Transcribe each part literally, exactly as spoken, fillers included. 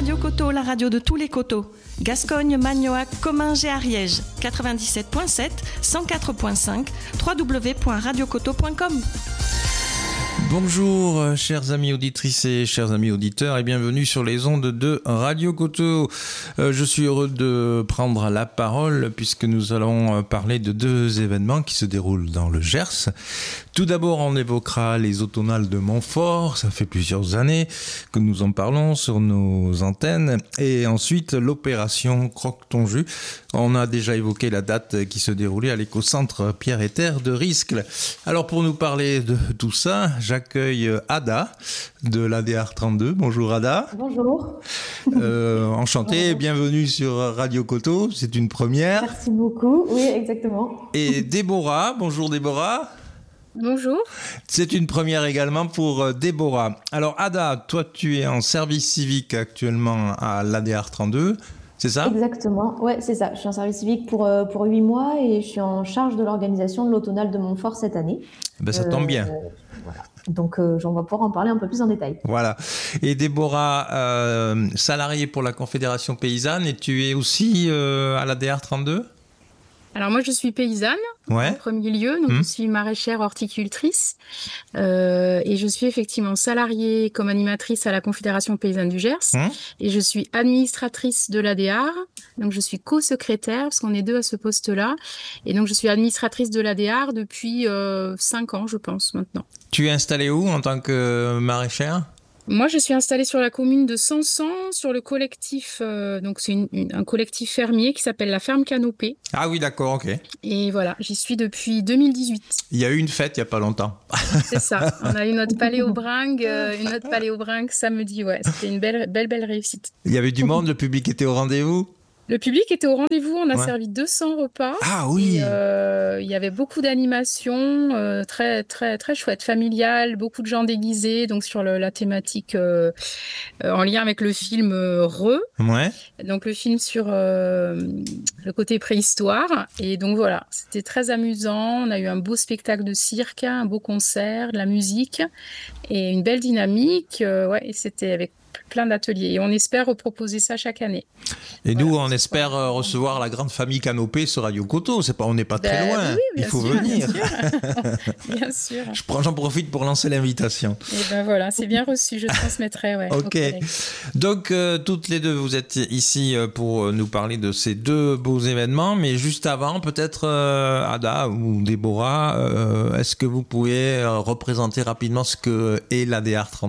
Radio Coteau, la radio de tous les coteaux. Gascogne, Magnoac, Comminges et Ariège. quatre-vingt-dix-sept virgule sept, cent quatre virgule cinq, w w w point radio coteau point com. Bonjour euh, chers amis auditrices et chers amis auditeurs et bienvenue sur les ondes de Radio Coteau. Euh, je suis heureux de prendre la parole puisque nous allons parler de deux événements qui se déroulent dans le Gers. Tout d'abord, on évoquera les automnales de Montfort, ça fait plusieurs années que nous en parlons sur nos antennes. Et ensuite, l'opération Croque ton jus. On a déjà évoqué la date qui se déroulait à l'éco-centre Pierre et Terre de Riscle. Alors pour nous parler de tout ça, j'accueille Ada de l'A D R trente-deux. Bonjour Ada. Bonjour. Euh, enchanté, Bonjour. Bienvenue sur Radio Coteau, c'est une première. Merci beaucoup, oui exactement. Et Déborah, bonjour Déborah. Bonjour. C'est une première également pour Déborah. Alors Ada, toi tu es en service civique actuellement à l'A D R trente-deux, c'est ça ? Exactement, ouais c'est ça. Je suis en service civique pour, pour huit mois et je suis en charge de l'organisation de l'automnale de Montfort cette année. Ben, ça tombe bien. Euh, voilà. Donc euh, j'en vais pouvoir en parler un peu plus en détail. Voilà. Et Déborah, euh, salariée pour la Confédération Paysanne, et tu es aussi euh, à l'A D R trente-deux ? Alors moi je suis paysanne ouais. en premier lieu, donc mmh. je suis maraîchère horticultrice euh, et je suis effectivement salariée comme animatrice à la Confédération Paysanne du Gers mmh. et je suis administratrice de l'A D R, donc je suis co-secrétaire parce qu'on est deux à ce poste-là et donc je suis administratrice de l'A D R depuis euh, cinq ans je pense maintenant. Tu es installée où en tant que maraîchère ? Moi, je suis installée sur la commune de Sansan, sur le collectif, euh, donc c'est une, une, un collectif fermier qui s'appelle la Ferme Canopée. Ah oui, d'accord, ok. Et voilà, j'y suis depuis deux mille dix-huit. Il y a eu une fête il n'y a pas longtemps. C'est ça, on a eu notre paléobringue, euh, une autre paléobringue samedi, ouais, c'était une belle, belle, belle réussite. Il y avait du monde, le public était au rendez-vous ? Le public était au rendez-vous, on a ouais. servi deux cents repas. Ah oui. Et, euh, il y avait beaucoup d'animations, euh, très très très chouette, familiales, beaucoup de gens déguisés, donc sur le, la thématique euh, euh, en lien avec le film euh, Re. Ouais. Donc le film sur euh, le côté préhistoire. Et donc voilà, c'était très amusant. On a eu un beau spectacle de cirque, un beau concert, de la musique et une belle dynamique. Euh, ouais, et c'était avec plein d'ateliers et on espère reproposer ça chaque année. Et voilà, nous, on espère pas... recevoir la grande famille Canopée sur Radio Coteau. C'est pas, on n'est pas ben, très loin. Oui, il faut sûr, venir. Bien sûr. Bien sûr. Je prends, j'en profite pour lancer l'invitation. Et ben voilà, c'est bien reçu. Je transmettrai. Ouais, ok. Donc euh, toutes les deux, vous êtes ici pour nous parler de ces deux beaux événements. Mais juste avant, peut-être euh, Ada ou Déborah, euh, est-ce que vous pouvez représenter rapidement ce que est l'A D R trente-deux ?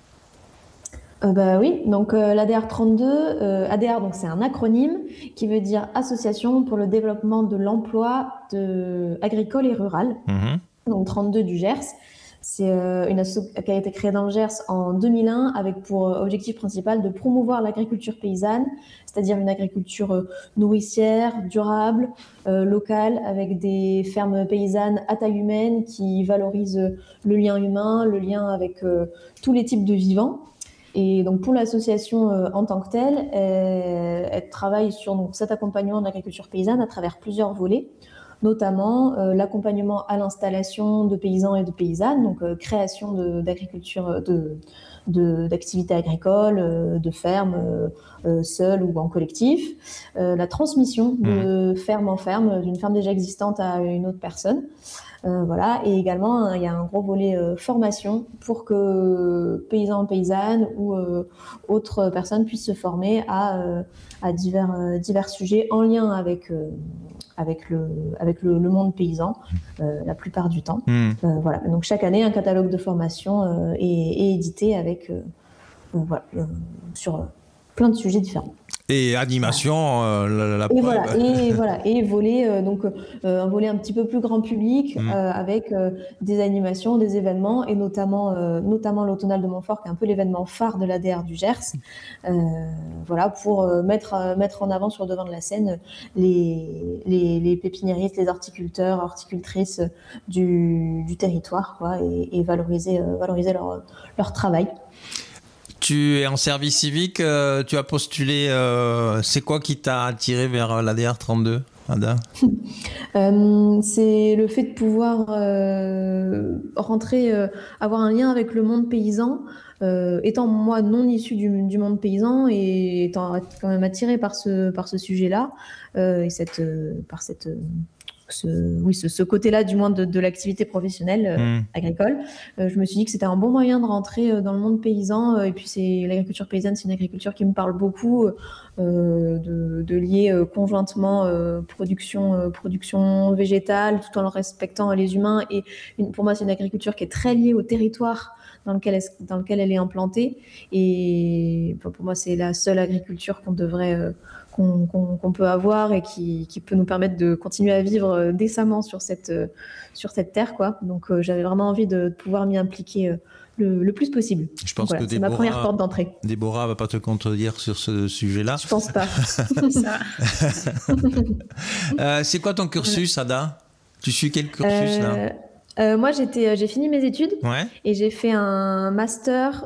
Euh, bah oui, donc euh, l'A D R trente-deux, euh, A D R donc c'est un acronyme qui veut dire Association pour le développement de l'emploi de... agricole et rural, mmh. donc trente-deux du Gers. C'est euh, une asso qui a été créée dans le Gers en deux mille un avec pour euh, objectif principal de promouvoir l'agriculture paysanne, c'est-à-dire une agriculture euh, nourricière, durable, euh, locale, avec des fermes paysannes à taille humaine qui valorisent euh, le lien humain, le lien avec euh, tous les types de vivants. Et donc pour l'association euh, en tant que telle, elle, elle travaille sur donc, cet accompagnement de l'agriculture paysanne à travers plusieurs volets, notamment euh, l'accompagnement à l'installation de paysans et de paysannes, donc euh, création de, d'agriculture, de, de, d'activités agricoles, euh, de fermes euh, euh, seules ou en collectif, euh, la transmission de mmh. ferme en ferme, d'une ferme déjà existante à une autre personne. Euh, voilà, et également il y a un gros volet euh, formation pour que paysans, paysannes ou euh, autres personnes puissent se former à, euh, à divers, euh, divers sujets en lien avec, euh, avec, le, avec le, le monde paysan euh, la plupart du temps. Mmh. Euh, voilà, donc chaque année un catalogue de formation euh, est, est édité avec euh, euh, voilà, euh, sur euh, plein de sujets différents. Et animation, euh, la, la et, voilà, et voilà, et volet euh, donc euh, un volet un petit peu plus grand public mmh. euh, avec euh, des animations, des événements et notamment euh, notamment l'automnale de Montfort qui est un peu l'événement phare de l'A D R du Gers. Euh, voilà pour euh, mettre euh, mettre en avant sur le devant de la scène les les, les pépiniéristes, les horticulteurs, horticultrices du, du territoire quoi et, et valoriser euh, valoriser leur leur travail. Tu es en service civique, euh, tu as postulé, euh, c'est quoi qui t'a attiré vers l'A D R trente-deux, Ada ? euh, C'est le fait de pouvoir euh, rentrer, euh, avoir un lien avec le monde paysan, euh, étant moi non issue du, du monde paysan et étant quand même attirée par ce, par ce sujet-là, euh, et cette, euh, par cette, euh, ce, oui, ce, ce côté-là du moins de, de l'activité professionnelle euh, mmh. agricole, euh, je me suis dit que c'était un bon moyen de rentrer euh, dans le monde paysan. Euh, et puis c'est, l'agriculture paysanne, c'est une agriculture qui me parle beaucoup, euh, de, de lier euh, conjointement euh, production, euh, production végétale tout en respectant les humains. Et une, pour moi, c'est une agriculture qui est très liée au territoire dans lequel, elle, dans lequel elle est implantée. Et enfin, pour moi, c'est la seule agriculture qu'on devrait... Euh, Qu'on, qu'on, qu'on peut avoir et qui, qui peut nous permettre de continuer à vivre décemment sur cette, sur cette terre, quoi. Donc euh, j'avais vraiment envie de, de pouvoir m'y impliquer euh, le, le plus possible. Je pense Donc, voilà, que c'est Déborah, ma première porte d'entrée. Déborah va pas te contredire sur ce sujet-là. Je pense pas. Ça. euh, c'est quoi ton cursus, Ada ? Tu suis quel cursus là ? euh... Euh, moi, j'étais, j'ai fini mes études ouais. et j'ai fait un master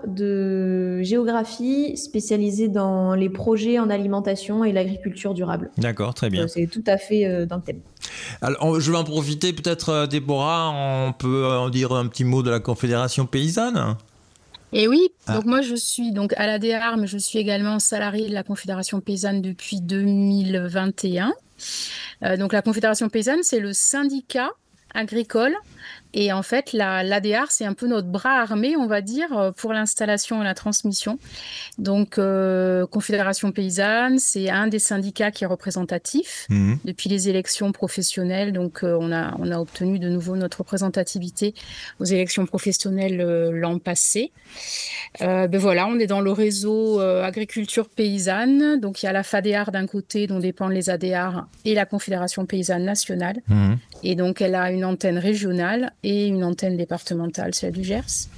de géographie spécialisé dans les projets en alimentation et l'agriculture durable. D'accord, très bien. Euh, c'est tout à fait euh, dans le thème. Alors, je vais en profiter peut-être, Déborah, on peut en dire un petit mot de la Confédération paysanne ? Et oui, ah. donc moi je suis donc à l'A D A R, mais je suis également salariée de la Confédération paysanne depuis deux mille vingt et un. Euh, donc la Confédération paysanne, c'est le syndicat agricole. Et en fait, la, l'A D A R, c'est un peu notre bras armé, on va dire, pour l'installation et la transmission. Donc, euh, Confédération paysanne, c'est un des syndicats qui est représentatif mmh. depuis les élections professionnelles. Donc, euh, on a, on a obtenu de nouveau notre représentativité aux élections professionnelles euh, l'an passé. Euh, ben voilà, on est dans le réseau euh, agriculture paysanne. Donc, il y a la F A D A R d'un côté, dont dépendent les A D A R, et la Confédération paysanne nationale. Mmh. Et donc, elle a une antenne régionale et une antenne départementale, celle du Gers.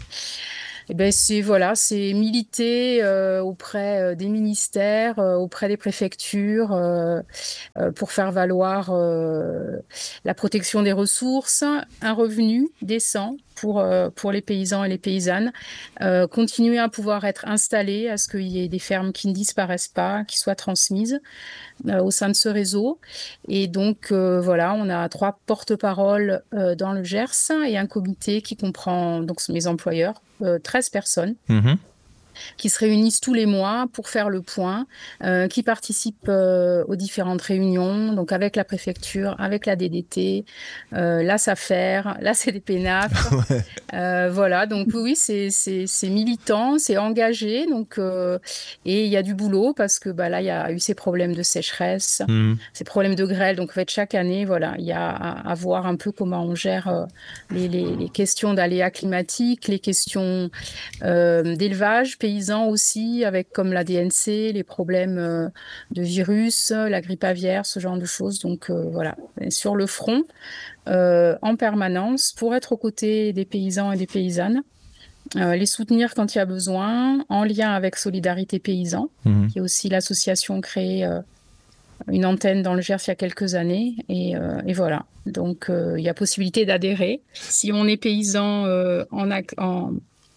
Et ben c'est voilà, c'est militer euh, auprès euh, des ministères, euh, auprès des préfectures, euh, euh, pour faire valoir euh, la protection des ressources, un revenu décent pour euh, pour les paysans et les paysannes, euh, continuer à pouvoir être installés, à ce qu'il y ait des fermes qui ne disparaissent pas, qui soient transmises euh, au sein de ce réseau. Et donc euh, voilà, on a trois porte-paroles euh, dans le Gers et un comité qui comprend donc mes employeurs. Euh, treize personnes mmh. qui se réunissent tous les mois pour faire le point, euh, qui participent euh, aux différentes réunions, donc avec la préfecture, avec la D D T, euh, la SAFER, la C D P N A F. ouais. euh, voilà, donc oui, c'est, c'est, c'est militant, c'est engagé, donc, euh, et il y a du boulot parce que bah, là, il y a eu ces problèmes de sécheresse, mmh. ces problèmes de grêle. Donc en fait, chaque année, voilà, il y a à, à voir un peu comment on gère euh, les, les, les questions d'aléas climatiques, les questions euh, d'élevage paysan aussi, avec comme la D N C, les problèmes euh, de virus, la grippe aviaire, ce genre de choses. Donc euh, voilà, et sur le front, euh, en permanence, pour être aux côtés des paysans et des paysannes, euh, les soutenir quand il y a besoin, en lien avec Solidarité Paysan, mmh. qui est aussi l'association créée euh, une antenne dans le Gers il y a quelques années. Et, euh, et voilà, donc euh, il y a possibilité d'adhérer. Si on est paysan euh, en, ac- en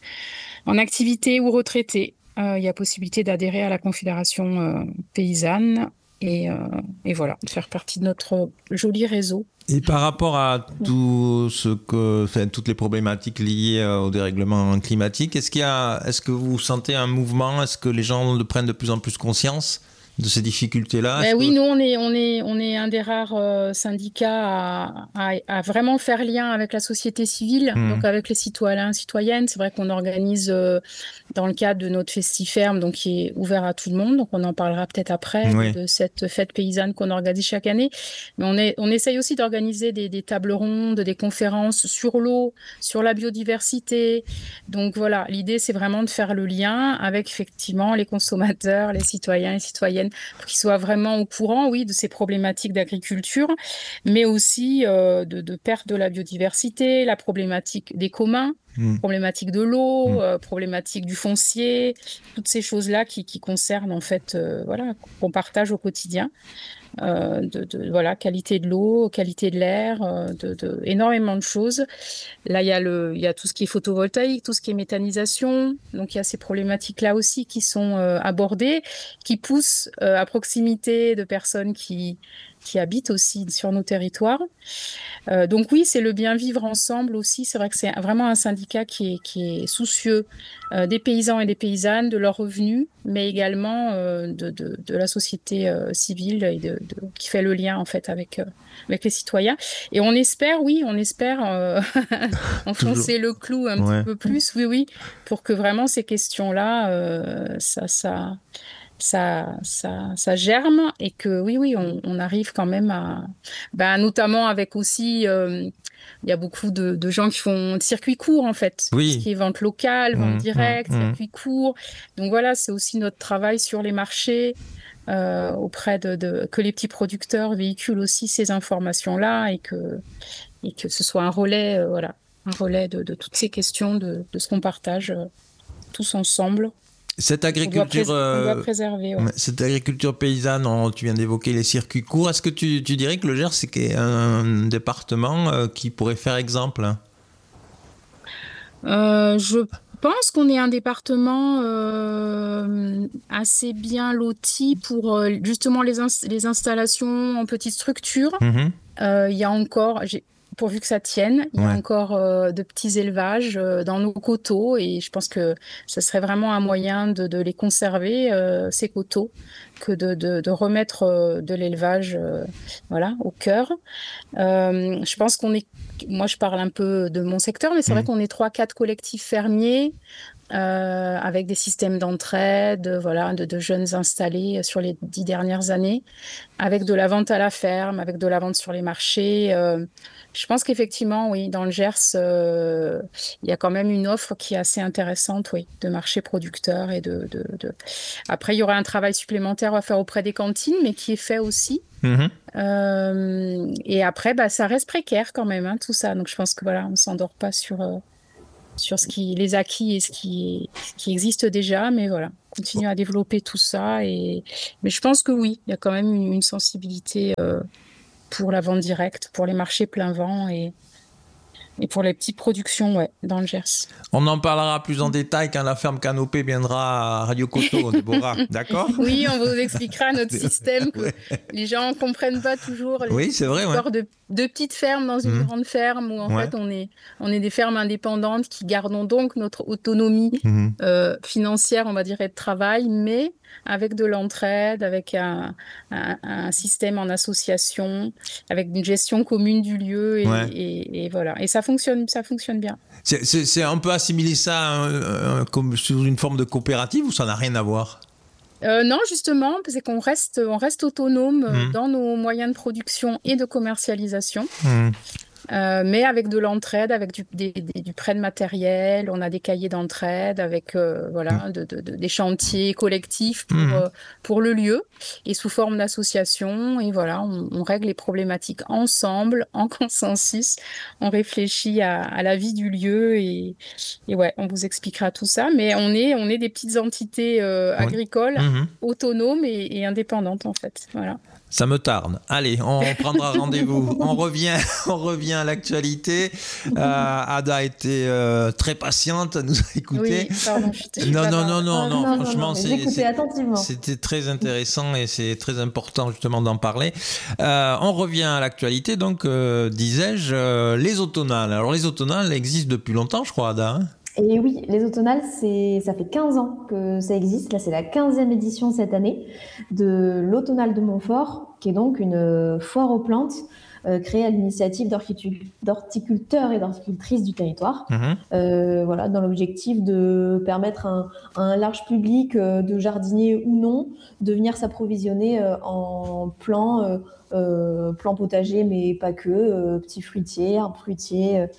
En activité ou retraité, euh, il y a possibilité d'adhérer à la Confédération euh, paysanne et, euh, et voilà, de faire partie de notre joli réseau. Et par rapport à tout ce que, enfin, toutes les problématiques liées au dérèglement climatique, est-ce qu'il y a, est-ce que vous sentez un mouvement ? Est-ce que les gens prennent de plus en plus conscience de ces difficultés-là? Ben oui, que... nous, on est, on, est, on est un des rares euh, syndicats à, à, à vraiment faire lien avec la société civile, mmh. donc avec les citoyens, citoyennes. C'est vrai qu'on organise euh, dans le cadre de notre Festiferme, donc qui est ouvert à tout le monde. Donc on en parlera peut-être après oui. de cette fête paysanne qu'on organise chaque année. Mais on, est, on essaye aussi d'organiser des, des tables rondes, des conférences sur l'eau, sur la biodiversité. Donc voilà, l'idée, c'est vraiment de faire le lien avec effectivement les consommateurs, les citoyens et citoyennes, pour qu'ils soient vraiment au courant, oui, de ces problématiques d'agriculture, mais aussi euh, de, de perte de la biodiversité, la problématique des communs, mmh. problématique de l'eau, mmh. euh, problématique du foncier, toutes ces choses-là qui, qui concernent en fait, euh, voilà, qu'on partage au quotidien. Euh, de, de voilà, qualité de l'eau, qualité de l'air, euh, de, de énormément de choses. Là, il y a le, il y a tout ce qui est photovoltaïque, tout ce qui est méthanisation. Donc, il y a ces problématiques-là aussi qui sont euh, abordées, qui poussent euh, à proximité de personnes qui qui habitent aussi sur nos territoires. Euh, donc oui, c'est le bien vivre ensemble aussi. C'est vrai que c'est vraiment un syndicat qui est, qui est soucieux euh, des paysans et des paysannes, de leurs revenus, mais également euh, de, de, de la société euh, civile et de, de, qui fait le lien en fait avec, euh, avec les citoyens. Et on espère, oui, on espère euh, enfoncer le clou un ouais. petit peu plus, oui, oui, pour que vraiment ces questions-là, euh, ça, ça, ça, ça, ça germe et que oui, oui, on, on arrive quand même à, ben, notamment avec aussi, euh, il y a beaucoup de, de gens qui font circuit court en fait, oui. ce qui est vente locale, vente mmh, directe, mmh. circuit court. Donc voilà, c'est aussi notre travail sur les marchés. Euh, auprès de, de que les petits producteurs véhiculent aussi ces informations-là et que et que ce soit un relais, euh, voilà, un relais de, de toutes ces questions, de, de ce qu'on partage euh, tous ensemble. Cette agriculture, on doit, prés- on doit préserver. Ouais. Cette agriculture paysanne, on, tu viens d'évoquer les circuits courts. Est-ce que tu, tu dirais que le Gers c'est un département euh, qui pourrait faire exemple? euh, Je Je pense qu'on est un département euh, assez bien loti pour euh, justement les, ins- les installations en petite structure. Mmh. Euh, il y a encore, j'ai, pourvu que ça tienne, il y a Ouais. encore euh, de petits élevages euh, dans nos coteaux et je pense que ça serait vraiment un moyen de, de les conserver, euh, ces coteaux, que de, de, de remettre euh, de l'élevage euh, voilà, au cœur. Euh, je pense qu'on est, moi je parle un peu de mon secteur, mais c'est mmh. vrai qu'on est trois, quatre collectifs fermiers euh, avec des systèmes d'entraide, voilà, de, de jeunes installés sur les dix dernières années, avec de la vente à la ferme, avec de la vente sur les marchés. Euh, je pense qu'effectivement, oui, dans le Gers, euh, il y a quand même une offre qui est assez intéressante, oui, de marché producteur et de, de, de... Après, il y aura un travail supplémentaire à faire auprès des cantines, mais qui est fait aussi. Mmh. Euh, et après, bah, ça reste précaire quand même, hein, tout ça. Donc, je pense que voilà, on ne s'endort pas sur, euh, sur ce qui, les acquis et ce qui, ce qui existe déjà, mais voilà, continuer à développer tout ça. Et... Mais je pense que oui, il y a quand même une, une sensibilité euh, pour la vente directe, pour les marchés plein vent et, et pour les petites productions, ouais, dans le Gers. On en parlera plus en détail quand la ferme Canopée viendra à Radio Coteau, Déborah, d'accord? Oui, on vous expliquera notre système, que ouais. Les gens ne comprennent pas toujours. Les oui, c'est vrai, ouais. de, de petites fermes dans une mmh. grande ferme où en ouais. fait on est, on est des fermes indépendantes qui gardons donc notre autonomie mmh. euh, financière, on va dire, et de travail, mais avec de l'entraide, avec un, un, un système en association, avec une gestion commune du lieu et, ouais. et, et voilà. Et ça fonctionne, ça fonctionne bien. C'est, c'est, c'est un peu assimiler ça un, un, comme sous une forme de coopérative ou ça n'a rien à voir? Euh, non, justement, c'est qu'on reste, on reste autonome mmh. dans nos moyens de production et de commercialisation. Mmh. Euh, mais avec de l'entraide, avec du, des, des, du prêt de matériel, on a des cahiers d'entraide, avec euh, voilà, mmh. de, de, de, des chantiers collectifs pour, mmh. euh, pour le lieu, et sous forme d'association. Et voilà, on, on règle les problématiques ensemble, en consensus. On réfléchit à, à la vie du lieu, et, et ouais, on vous expliquera tout ça. Mais on est, on est des petites entités euh, oui. agricoles, mmh. autonomes et, et indépendantes, en fait. Voilà. Ça me tarde. Allez, on prendra rendez-vous. On revient, on revient à l'actualité. Euh, Ada a été euh, très patiente, nous a écouté. Oui, pardon, je suis non, non, non, non, ah, non, non, franchement, non, non, c'est, c'est, attentivement. c'était très intéressant et c'est très important justement d'en parler. Euh, on revient à l'actualité, donc, euh, disais-je, euh, les automnales. Alors, les automnales existent depuis longtemps, je crois, Ada, hein? Et oui, les automnales, c'est, ça fait quinze ans que ça existe. Là, c'est la quinzième édition cette année de l'automnale de Montfort, qui est donc une foire aux plantes euh, créée à l'initiative d'horticul- d'horticulteurs et d'horticultrices du territoire. Mmh. Euh, voilà, dans l'objectif de permettre à un, à un large public euh, de jardiniers ou non de venir s'approvisionner euh, en plants, euh, euh, plants potagers, mais pas que, euh, petits fruitiers, arbres fruitiers. Euh,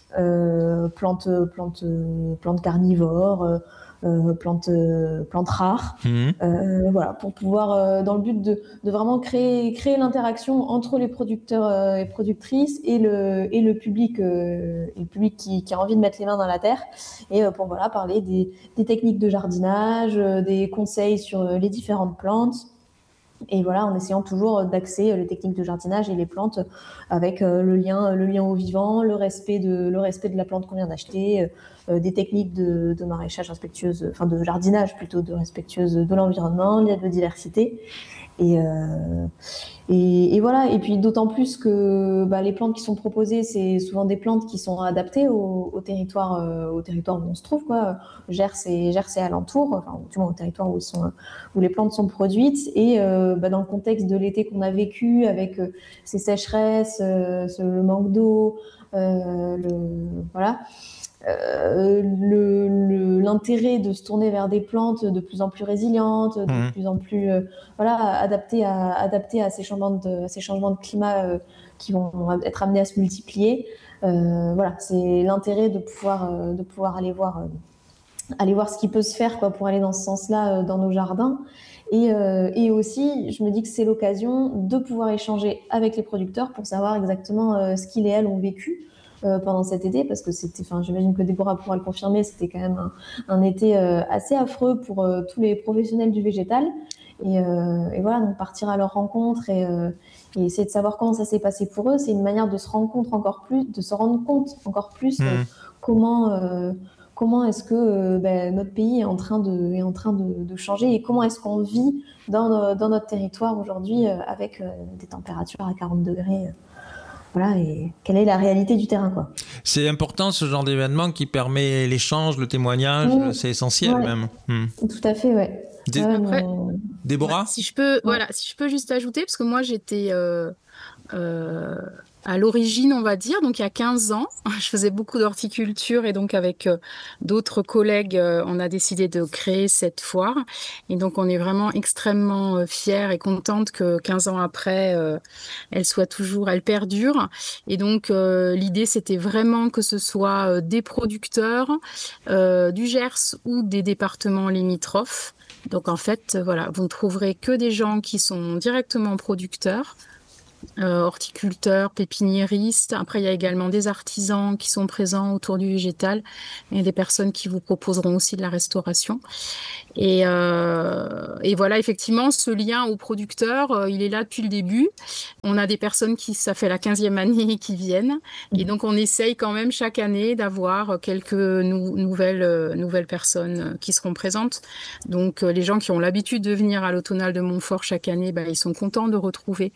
Euh, plantes, plantes, plantes carnivores, euh, plantes, plantes rares, mmh. euh, voilà, pour pouvoir, euh, dans le but de, de vraiment créer, créer l'interaction entre les producteurs euh, et productrices et le, et le public, euh, et le public qui, qui a envie de mettre les mains dans la terre, et euh, pour voilà, parler des, des techniques de jardinage, euh, des conseils sur les différentes plantes. Et voilà, en essayant toujours d'axer les techniques de jardinage et les plantes avec le lien, le lien au vivant, le respect de, le respect de la plante qu'on vient d'acheter, euh, des techniques de, de maraîchage respectueuses, enfin de jardinage plutôt, de respectueuses de l'environnement, de la biodiversité. Et, euh, et, et voilà. Et puis d'autant plus que bah, les plantes qui sont proposées, c'est souvent des plantes qui sont adaptées au, au territoire, euh, au territoire où on se trouve, quoi. Gers et Gers et alentours, enfin du moins au territoire où, sont, où les plantes sont produites. Et euh, bah, dans le contexte de l'été qu'on a vécu, avec euh, ces sécheresses, euh, ce, le manque d'eau, euh, le voilà. Euh, le, le, l'intérêt de se tourner vers des plantes de plus en plus résilientes, de mmh. plus en plus euh, voilà, adaptées, à, adaptées à, ces changements de, à ces changements de climat euh, qui vont être amenés à se multiplier. Euh, voilà, c'est l'intérêt de pouvoir, euh, de pouvoir aller, voir, euh, aller voir ce qui peut se faire quoi, pour aller dans ce sens-là euh, dans nos jardins. Et, euh, et aussi, je me dis que c'est l'occasion de pouvoir échanger avec les producteurs pour savoir exactement euh, ce qu'ils et elles ont vécu Euh, pendant cet été, parce que c'était, enfin, j'imagine que Déborah pourra le confirmer, c'était quand même un, un été euh, assez affreux pour euh, tous les professionnels du végétal. Et, euh, et voilà, donc partir à leur rencontre et, euh, et essayer de savoir comment ça s'est passé pour eux, c'est une manière de se rendre compte encore plus, de se rendre compte encore plus mmh. euh, comment, euh, comment est-ce que euh, ben, notre pays est en train de, est en train de, de changer et comment est-ce qu'on vit dans, dans notre territoire aujourd'hui euh, avec euh, des températures à quarante degrés. Euh, Voilà, et quelle est la réalité du terrain, quoi. C'est important ce genre d'événement qui permet l'échange, le témoignage, mmh. c'est essentiel ouais. même. Mmh. Tout à fait, ouais. Dé- ouais Après, mais... Déborah ouais, si je peux, ouais. voilà, si je peux juste ajouter, parce que moi j'étais euh, euh, à l'origine, on va dire, donc il y a quinze ans, je faisais beaucoup d'horticulture et donc avec euh, d'autres collègues, euh, on a décidé de créer cette foire. Et donc on est vraiment extrêmement euh, fiers et contente que quinze ans après, euh, elle soit toujours, elle perdure. Et donc euh, l'idée, c'était vraiment que ce soit euh, des producteurs euh, du Gers ou des départements limitrophes. Donc en fait, voilà, vous ne trouverez que des gens qui sont directement producteurs, euh, horticulteurs, pépiniéristes. Après, il y a également des artisans qui sont présents autour du végétal et des personnes qui vous proposeront aussi de la restauration. Et, euh, et voilà, effectivement, ce lien aux producteurs, euh, il est là depuis le début. On a des personnes qui, ça fait la quinzième année, qui viennent. Et donc, on essaye quand même chaque année d'avoir quelques nou- nouvelles, euh, nouvelles personnes qui seront présentes. Donc, euh, les gens qui ont l'habitude de venir à l'automnal de Montfort chaque année, bah, ils sont contents de retrouver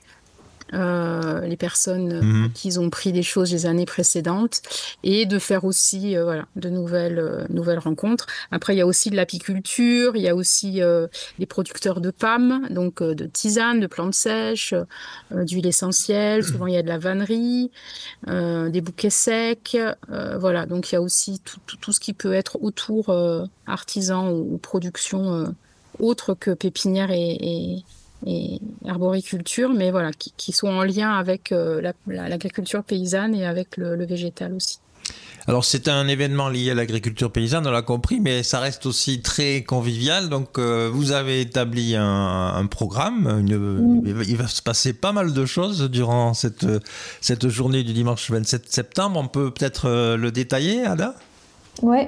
Euh, les personnes mmh. qui ont pris des choses les années précédentes et de faire aussi euh, voilà, de nouvelles, euh, nouvelles rencontres. Après, il y a aussi de l'apiculture, il y a aussi euh, les producteurs de P A M, donc euh, de tisanes, de plantes sèches, euh, d'huile essentielle. Souvent, il y a de la vannerie, euh, des bouquets secs. Euh, voilà, donc il y a aussi tout, tout, tout ce qui peut être autour euh, artisan ou, ou production euh, autre que pépinière et, et et arboriculture, mais voilà, qui, qui sont en lien avec euh, la, la, l'agriculture paysanne et avec le, le végétal aussi. Alors c'est un événement lié à l'agriculture paysanne, on l'a compris, mais ça reste aussi très convivial. Donc euh, vous avez établi un, un programme, une, mmh. il va se passer pas mal de choses durant cette, cette journée du dimanche vingt-sept septembre. On peut peut-être euh, le détailler, Ada ? Ouais,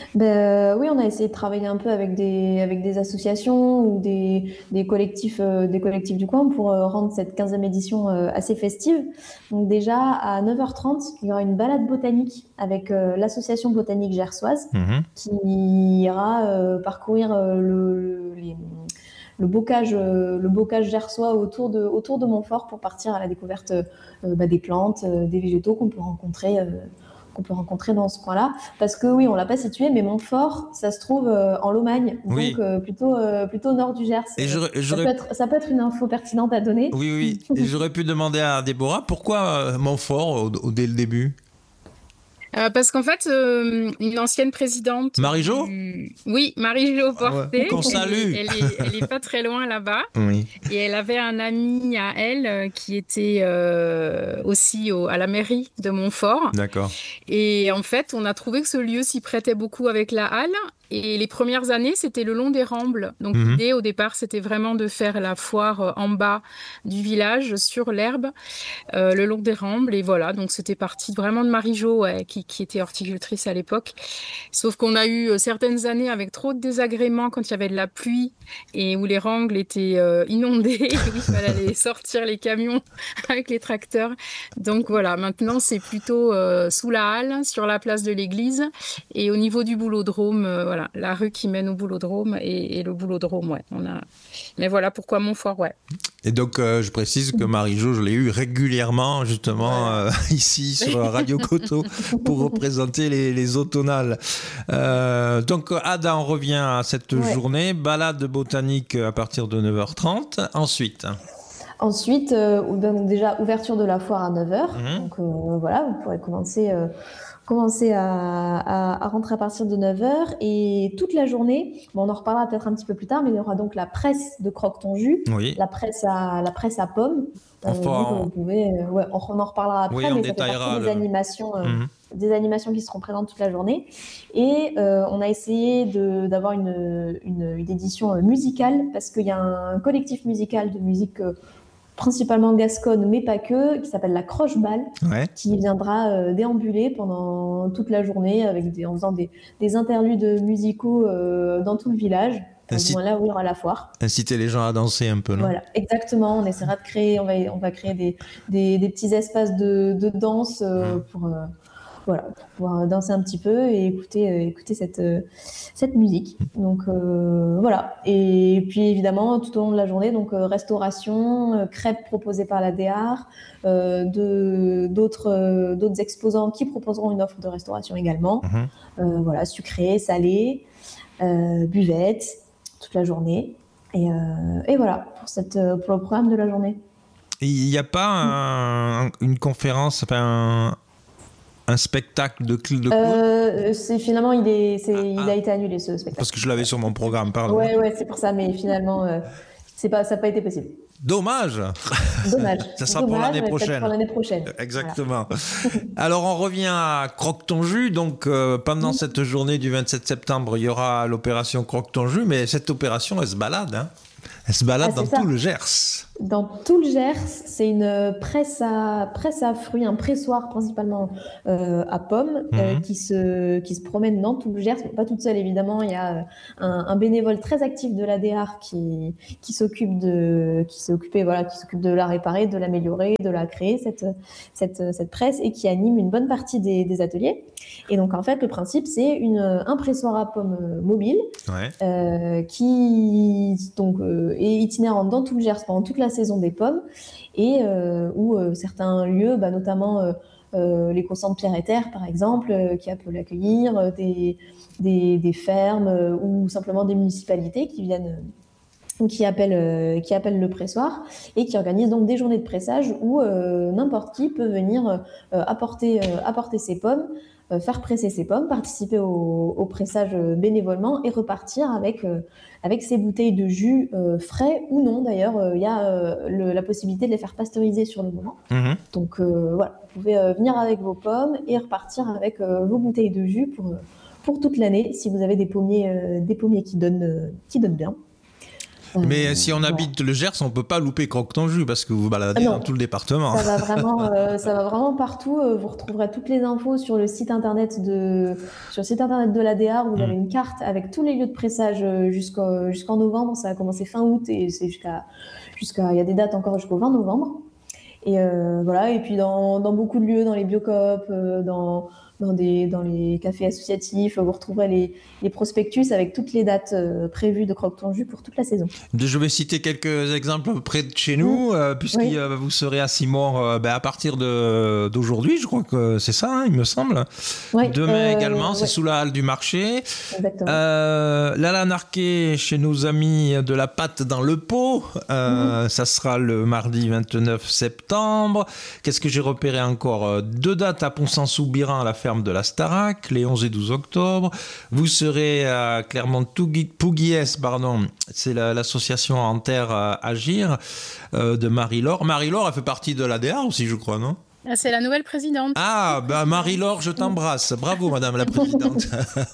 ben, oui, on a essayé de travailler un peu avec des, avec des associations ou des, des, collectifs, euh, des collectifs du coin pour euh, rendre cette quinzième édition euh, assez festive. Donc déjà, à neuf heures trente, il y aura une balade botanique avec euh, l'association botanique gersoise mmh. qui ira euh, parcourir euh, le, les, le, bocage, euh, le bocage gersois autour de, autour de Montfort pour partir à la découverte euh, bah, des plantes, euh, des végétaux qu'on peut rencontrer euh, qu'on peut rencontrer dans ce coin-là. Parce que oui, on ne l'a pas situé, mais Montfort, ça se trouve euh, en Lomagne, oui. donc euh, plutôt, euh, plutôt au nord du Gers. Et j'aurais, j'aurais... Ça, peut être, ça peut être une info pertinente à donner. Oui, oui. Et j'aurais pu demander à Déborah, pourquoi euh, Montfort au, au, dès le début ? Euh, parce qu'en fait, euh, une ancienne présidente... Marie-Jo du... Oui, Marie-Jo Porté. Ouais, qu'on salue. Elle, elle, est, elle est pas très loin là-bas. Oui. Et elle avait un ami à elle euh, qui était euh, aussi au, à la mairie de Montfort. D'accord. Et en fait, on a trouvé que ce lieu s'y prêtait beaucoup avec la halle. Et les premières années, c'était le long des Rambles. Donc mmh. l'idée, au départ, c'était vraiment de faire la foire en bas du village, sur l'herbe, euh, le long des Rambles. Et voilà, donc c'était parti vraiment de Marie-Jo, ouais, qui, qui était horticultrice à l'époque. Sauf qu'on a eu certaines années avec trop de désagréments quand il y avait de la pluie et où les Rambles étaient euh, inondés, et où il fallait aller sortir les camions avec les tracteurs. Donc voilà, maintenant, c'est plutôt euh, sous la halle, sur la place de l'église. Et au niveau du boulodrome, euh, voilà, voilà, la rue qui mène au boulodrome et, et le boulodrome, ouais. On a... Mais voilà pourquoi Montfort, ouais. Et donc, euh, je précise que Marie-Jo, je l'ai eu régulièrement, justement, euh, ici, sur Radio Coteau, pour représenter les, les automnales. Euh, donc, Ada, on revient à cette ouais. journée. Balade botanique à partir de neuf heures trente. Ensuite Ensuite, euh, donc déjà, ouverture de la foire à neuf heures. Mmh. Donc, euh, voilà, vous pourrez commencer... Euh, commencer à, à, à rentrer à partir de neuf heures et toute la journée, bon, on en reparlera peut-être un petit peu plus tard, mais il y aura donc la presse de Croque-ton-Jus, oui. la, presse à, la presse à pommes. Enfin, euh, vous pouvez, euh, ouais, on, on en reparlera après, oui, mais ça fait partie le... des, animations, euh, mmh. des animations qui seront présentes toute la journée. Et euh, on a essayé de, d'avoir une, une, une édition musicale parce qu'il y a un collectif musical de musique... Euh, principalement gasconne, mais pas que, qui s'appelle la Croche-Balle, ouais. qui viendra euh, déambuler pendant toute la journée avec des, en faisant des, des interludes musicaux euh, dans tout le village, Incite... là où il y aura la foire. Inciter les gens à danser un peu, non ? Voilà, exactement. On essaiera de créer, on va, on va créer des, des, des petits espaces de, de danse euh, mmh. pour... Euh, Voilà, pour pouvoir danser un petit peu et écouter, euh, écouter cette, euh, cette musique. Donc euh, voilà. Et puis évidemment, tout au long de la journée, donc euh, restauration, euh, crêpes proposées par la D A R, euh, de, d'autres, euh, d'autres exposants qui proposeront une offre de restauration également. Mmh. Euh, voilà, sucré, salé, euh, buvette, toute la journée. Et, euh, et voilà pour, cette, pour le programme de la journée. Il n'y a pas un, une conférence, enfin un... Un spectacle de clé de cours euh, c'est finalement il est c'est, ah, il a été annulé ce spectacle. Parce que je l'avais sur mon programme, pardon. Ouais ouais c'est pour ça, mais finalement euh, c'est pas ça n'a pas été possible. Dommage. Dommage. Ça sera Dommage, pour l'année prochaine. Pour l'année prochaine. Exactement. Voilà. Alors on revient à Croque-ton-Jus. Donc euh, pendant mmh. cette journée du vingt-sept septembre, il y aura l'opération Croque-ton-Jus, mais cette opération elle se balade. Hein. Elle se balade ah, dans ça. tout le Gers. Dans tout le Gers, c'est une presse à, presse à fruits, un pressoir principalement euh, à pommes mmh. euh, qui, se, qui se promène dans tout le Gers, mais pas toute seule évidemment. Il y a un, un bénévole très actif de l'A D A R qui, qui s'occupe de, qui s'est occupé, voilà, qui s'occupe de la réparer, de l'améliorer, de la créer, cette, cette, cette presse, et qui anime une bonne partie des, des ateliers. Et donc en fait, le principe, c'est une, un pressoir à pommes mobile ouais. euh, qui donc, euh, est itinérante dans tout le Gers pendant toute la saison des pommes et euh, où euh, certains lieux, bah, notamment euh, euh, les concentres Pierre et Terre par exemple, euh, qui peuvent l'accueillir, euh, des, des, des fermes euh, ou simplement des municipalités qui viennent, euh, qui appellent, euh, qui appellent le pressoir et qui organisent donc des journées de pressage où euh, n'importe qui peut venir euh, apporter, euh, apporter ses pommes, euh, faire presser ses pommes, participer au, au pressage bénévolement et repartir avec euh, avec ces bouteilles de jus euh, frais ou non. D'ailleurs, il euh, y a euh, le, la possibilité de les faire pasteuriser sur le moment. Mmh. Donc euh, voilà, vous pouvez euh, venir avec vos pommes et repartir avec euh, vos bouteilles de jus pour, pour toute l'année, si vous avez des pommiers, euh, des pommiers qui donnent, euh, qui donnent bien. Mais euh, si on habite voilà. le Gers, on ne peut pas louper Croque-ton-Jus parce que vous baladez ah dans tout le département. Ça va vraiment, euh, ça va vraiment partout. Vous retrouverez toutes les infos sur le site internet de, sur le site internet de l'A D A R. Vous mmh. avez une carte avec tous les lieux de pressage jusqu'au, jusqu'en novembre. Ça a commencé fin août et c'est jusqu'à, jusqu'à, il y a des dates encore jusqu'au vingt novembre. Et euh, voilà. Et puis dans, dans beaucoup de lieux, dans les biocoop, euh, dans Dans, des, dans les cafés associatifs, vous retrouverez les, les prospectus avec toutes les dates euh, prévues de Croque-ton-Jus pour toute la saison. Je vais citer quelques exemples près de chez nous, mmh. euh, puisque oui. euh, vous serez à Simon euh, ben, à partir de, d'aujourd'hui, je crois que c'est ça, hein, il me semble. Oui, Demain euh, également, ouais. c'est sous la halle du marché. Exactement. Euh, L'Alain Arquet, chez nos amis de la pâte dans le pot, euh, mmh. ça sera le mardi vingt-neuf septembre. Qu'est-ce que j'ai repéré encore ? Deux dates à Pont-Saint-Soubiran à la ferme de la Starac, les onze et douze octobre. Vous serez à Clermont-Pouguiès, pardon, c'est la, l'association En Terre Agir euh, de Marie-Laure. Marie-Laure, elle fait partie de l'A D A R aussi, je crois, non ? Ah, c'est la nouvelle présidente. Ah, bah Marie-Laure, je t'embrasse. Bravo, madame la présidente.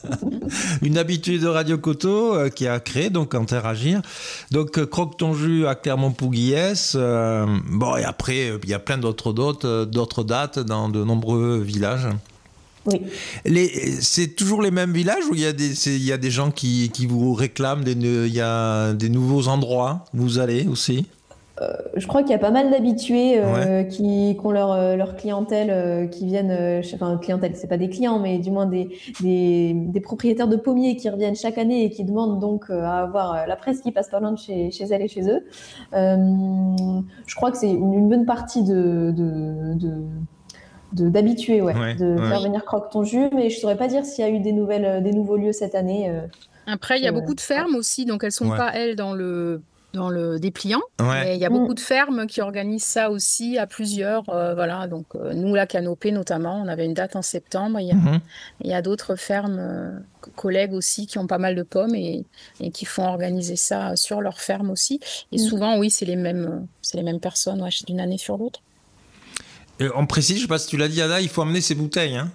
Une habituée de Radio Coteau euh, qui a créé donc En Terre Agir. Donc, euh, Croque-ton-Jus à Clermont-Pouguiès. Euh, bon, et après, il y a plein d'autres, d'autres, d'autres dates dans de nombreux villages. Oui. Les, c'est toujours les mêmes villages où il y a des, c'est, il y a des gens qui, qui vous réclament, des, il y a des nouveaux endroits où vous allez aussi ? Euh, je crois qu'il y a pas mal d'habitués euh, ouais. qui, qui ont leur, euh, leur clientèle, euh, qui viennent, euh, enfin clientèle, c'est pas des clients, mais du moins des, des, des propriétaires de pommiers qui reviennent chaque année et qui demandent donc euh, à avoir la presse qui passe pas loin de chez, chez elles et chez eux. Euh, je crois que c'est une, une bonne partie de, de, de De, d'habituer, ouais, ouais, de ouais. faire venir Croque ton jus, mais je ne saurais pas dire s'il y a eu des, nouvelles, des nouveaux lieux cette année. Euh, Après, il y a beaucoup de fermes ouais. aussi, donc elles ne sont ouais. pas, elles, dans le, dans le dépliant. Ouais. Mais il y a beaucoup mmh. de fermes qui organisent ça aussi à plusieurs. Euh, voilà, donc euh, nous, la Canopée notamment, on avait une date en septembre. Il y a, mmh. il y a d'autres fermes, euh, collègues aussi, qui ont pas mal de pommes et, et qui font organiser ça sur leur ferme aussi. Et mmh. souvent, oui, c'est les mêmes, c'est les mêmes personnes ouais, d'une année sur l'autre. On précise, je ne sais pas si tu l'as dit, Ada, il faut amener ses bouteilles. Hein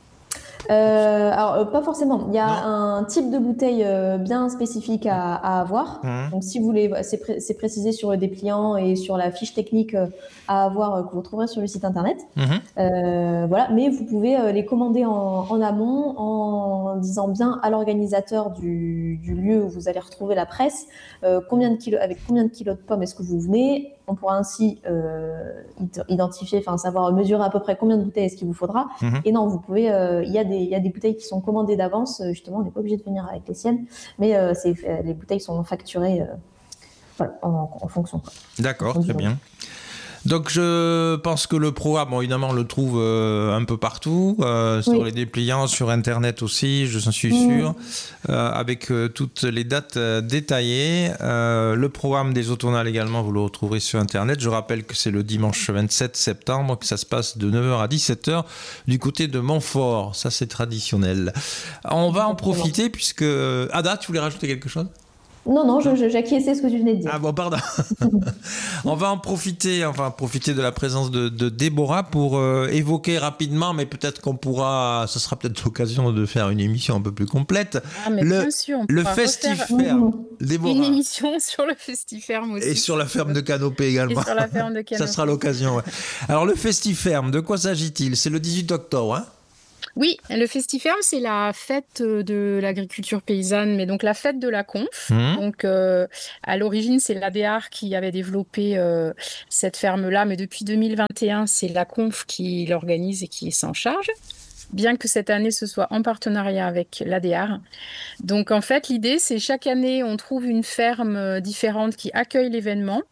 euh, alors, euh, pas forcément. Il y a non. un type de bouteille euh, bien spécifique à, à avoir. Mmh. Donc, si vous voulez, c'est, pré- c'est précisé sur le dépliant et sur la fiche technique euh, à avoir euh, que vous trouverez sur le site internet. Mmh. Euh, voilà. Mais vous pouvez euh, les commander en, en amont en disant bien à l'organisateur du, du lieu où vous allez retrouver la presse euh, combien de kilos, avec combien de kilos de pommes est-ce que vous venez. On pourra ainsi euh, identifier, enfin savoir mesurer à peu près combien de bouteilles est-ce qu'il vous faudra. Mmh. Et non, vous pouvez. Il euh, y a des, il y a des bouteilles qui sont commandées d'avance. Justement, on n'est pas obligé de venir avec les siennes, mais euh, c'est, euh, les bouteilles sont facturées euh, voilà, en, en fonction. Quoi. D'accord, très bien. Donc je pense que le programme, bon, évidemment, on le trouve euh, un peu partout, euh, sur oui. les dépliants, sur Internet aussi, je suis sûr, mmh. euh, avec euh, toutes les dates euh, détaillées. Euh, le programme des automnales également, vous le retrouverez sur Internet. Je rappelle que c'est le dimanche vingt-sept septembre, que ça se passe de neuf heures à dix-sept heures du côté de Montfort. Ça, c'est traditionnel. On va en profiter puisque... Ada, tu voulais rajouter quelque chose ? Non, non, je, je, j'acquiesçais ce que tu venais de dire. Ah bon, pardon. On va en profiter, enfin profiter de la présence de, de Déborah pour euh, évoquer rapidement, mais peut-être qu'on pourra, ce sera peut-être l'occasion de faire une émission un peu plus complète. Ah, mais le, bien sûr, on le Festiferme. Déborah. Une émission sur le Festiferme aussi. Et sur la ferme de Canopée également. Et sur la ferme de Canopée. Ça sera l'occasion, ouais. Alors le Festiferme, de quoi s'agit-il ? C'est le dix-huit octobre, hein ? Oui, le Festiferme, c'est la fête de l'agriculture paysanne, mais donc la fête de la conf. Mmh. Donc, euh, à l'origine, c'est l'A D A R qui avait développé euh, cette ferme-là, mais depuis deux mille vingt et un, c'est la conf qui l'organise et qui s'en charge. Bien que cette année, ce soit en partenariat avec l'A D A R. Donc, en fait, l'idée, c'est chaque année, on trouve une ferme différente qui accueille l'événement.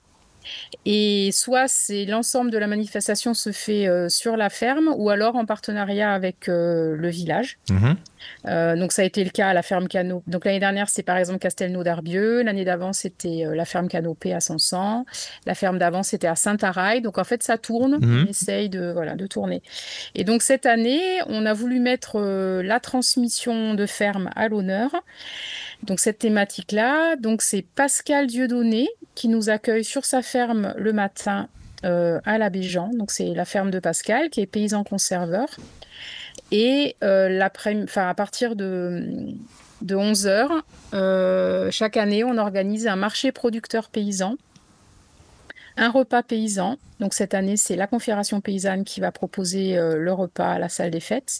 Et soit c'est l'ensemble de la manifestation se fait euh, sur la ferme ou alors en partenariat avec euh, le village. Mmh. Euh, donc ça a été le cas à la ferme Canopée. Donc l'année dernière c'est par exemple Castelnau d'Arbieux, l'année d'avant c'était euh, la ferme Canopée à Sansan, la ferme d'avant c'était à Saint-Araille. Donc en fait ça tourne, mmh. on essaye de voilà de tourner. Et donc cette année on a voulu mettre euh, la transmission de ferme à l'honneur. Donc cette thématique-là, donc c'est Pascal Dieudonné qui nous accueille sur sa ferme le matin euh, à la Béjean. Donc c'est la ferme de Pascal qui est paysan conserveur. Et euh, l'après, enfin à partir de, de onze heures, euh, chaque année on organise un marché producteur paysan, un repas paysan. Donc cette année c'est la Confédération paysanne qui va proposer euh, le repas à la salle des fêtes.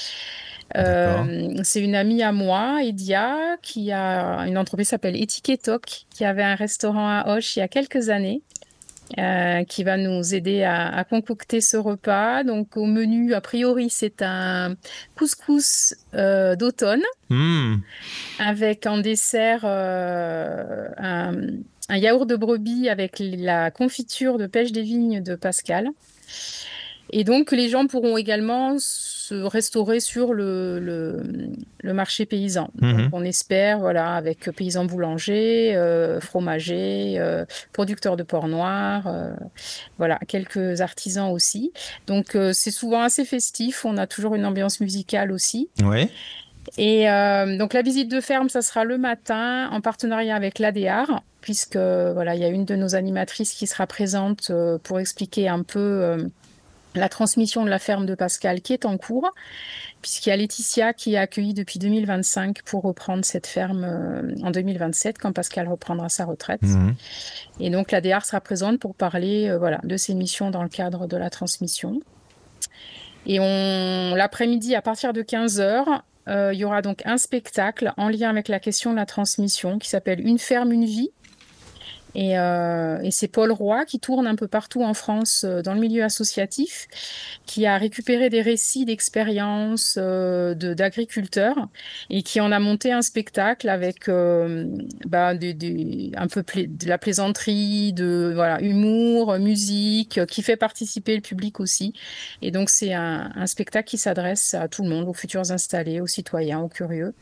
Euh, c'est une amie à moi, Edia, qui a une entreprise qui s'appelle Etiquetoc, qui avait un restaurant à Auch il y a quelques années, euh, qui va nous aider à, à concocter ce repas. Donc au menu, a priori, c'est un couscous euh, d'automne, mmh. avec en dessert euh, un, un yaourt de brebis avec la confiture de pêche des vignes de Pascal. Et donc, les gens pourront également se restaurer sur le, le, le marché paysan. Mmh. Donc, on espère, voilà, avec paysans boulangers, euh, fromagers, euh, producteurs de porc noir, euh, voilà, quelques artisans aussi. Donc, euh, c'est souvent assez festif. On a toujours une ambiance musicale aussi. Ouais. Et euh, donc, la visite de ferme, ça sera le matin en partenariat avec l'A D A R, puisque voilà, il y a une de nos animatrices qui sera présente euh, pour expliquer un peu euh, la transmission de la ferme de Pascal qui est en cours, puisqu'il y a Laetitia qui est accueillie depuis deux mille vingt-cinq pour reprendre cette ferme euh, en deux mille vingt-sept, quand Pascal reprendra sa retraite. Mmh. Et donc, l'A D A R sera présente pour parler euh, voilà, de ses missions dans le cadre de la transmission. Et on, l'après-midi, à partir de quinze heures, euh, il y aura donc un spectacle en lien avec la question de la transmission qui s'appelle « Une ferme, une vie ». Et, euh, et c'est Paul Roy qui tourne un peu partout en France euh, dans le milieu associatif, qui a récupéré des récits d'expériences euh, de, d'agriculteurs et qui en a monté un spectacle avec euh, bah, des, des, un peu pla- de la plaisanterie, de voilà, humour, musique, euh, qui fait participer le public aussi. Et donc c'est un, un spectacle qui s'adresse à tout le monde, aux futurs installés, aux citoyens, aux curieux.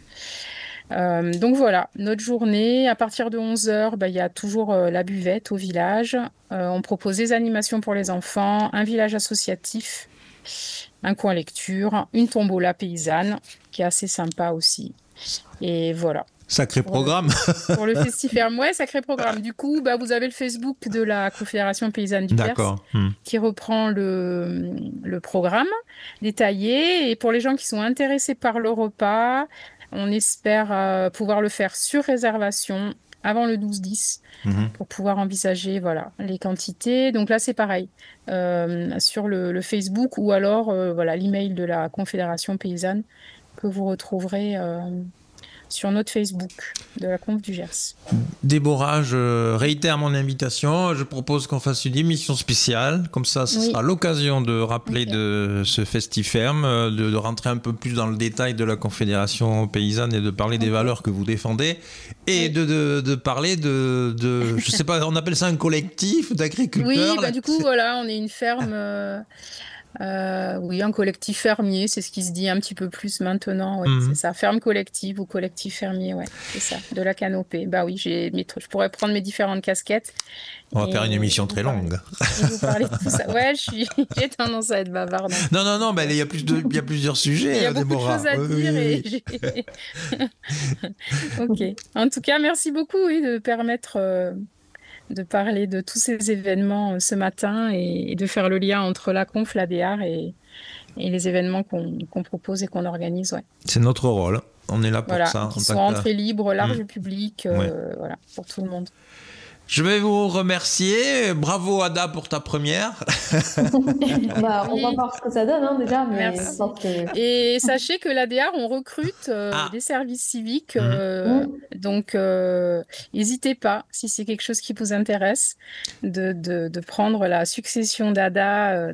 Euh, donc voilà, notre journée, à partir de onze heures, bah, il y a toujours euh, la buvette au village. Euh, on propose des animations pour les enfants, un village associatif, un coin lecture, une tombola paysanne qui est assez sympa aussi. Et voilà. Sacré Pour programme. le, pour le Festiferme, ouais, sacré programme. Du coup, bah, vous avez le Facebook de la Confédération paysanne du Gers D'accord. Hmm. qui reprend le, le programme détaillé. Et pour les gens qui sont intéressés par le repas, on espère euh, pouvoir le faire sur réservation avant le douze dix Mhm. pour pouvoir envisager voilà, les quantités. Donc là, c'est pareil, euh, sur le, le Facebook ou alors euh, voilà, l'email de la Confédération paysanne que vous retrouverez euh, sur notre Facebook de la Conf du Gers. Déborah, je réitère mon invitation. Je propose qu'on fasse une émission spéciale. Comme ça, ce Oui. sera l'occasion de rappeler Ok. de ce Festiferme, de, de rentrer un peu plus dans le détail de la Confédération paysanne et de parler des Ok. valeurs que vous défendez et Oui. de, de, de parler de, de, je sais pas, on appelle ça un collectif d'agriculteurs. Oui, bah, là. du coup, voilà, on est une ferme, euh, euh, oui, un collectif fermier, c'est ce qui se dit un petit peu plus maintenant, ouais, Mhm. c'est ça, ferme collective ou collectif fermier, ouais, c'est ça, de la canopée. Bah oui, j'ai mes tr- je pourrais prendre mes différentes casquettes. On va et faire une émission vous très parler- longue. et vous parler de tout ça. Ouais, je suis, j'ai tendance à être bavarde. Non, non, non, mais il y a, plus de, il y a plusieurs sujets, Il y a euh, beaucoup de Déborah. choses à Oui, dire oui, oui. et j'ai... Ok. En tout cas, merci beaucoup, oui, de permettre euh, de parler de tous ces événements euh, ce matin et, et de faire le lien entre la conf, l'A D R et, et les événements qu'on qu'on propose et qu'on organise, ouais. C'est notre rôle. On est là pour Voilà, ça. qui en sont tant que- entrées libres, large Mm. public, euh, voilà, pour tout le monde. Je vais vous remercier. Bravo Ada pour ta première. Bah, on va Oui. voir ce que ça donne hein, déjà, mais Merci. je pense que... Et sachez que l'A D R, on recrute euh, Ah. des services civiques, Mhm. euh, Mm. donc euh, n'hésitez pas, si c'est quelque chose qui vous intéresse, de, de, de prendre la succession d'A D A euh,